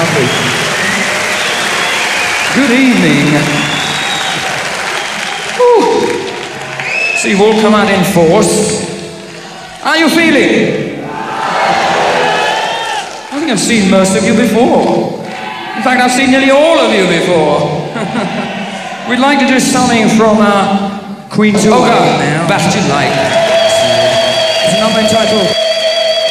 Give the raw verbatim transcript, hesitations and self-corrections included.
lovely. Good evening. Whew. So you've all come out in force. How are you feeling? I think I've seen most of you before. In fact, I've seen nearly all of you before. We'd like to do something from uh, Queen's Ogre now. Best you like. It's a number entitled